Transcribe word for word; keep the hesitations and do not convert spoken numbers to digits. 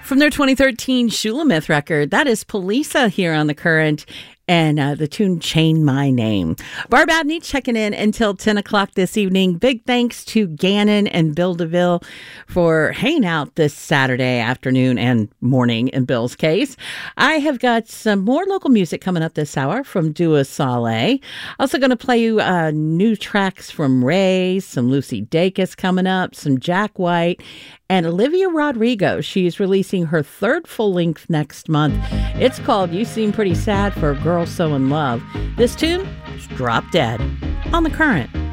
From their twenty thirteen Shulamith record, that is Polisa here on The Current, and uh, the tune Chain My Name. Barb Abney checking in until ten o'clock this evening. Big thanks to Gannon and Bill DeVille for hanging out this Saturday afternoon and morning in Bill's case. I have got some more local music coming up this hour from Dua Saleh. Also going to play you uh, new tracks from Ray, some Lucy Dacus coming up, some Jack White, and Olivia Rodrigo. She's releasing her third full length next month. It's called You Seem Pretty Sad for a Girl So in Love. This tune is Drop Dead on The Current.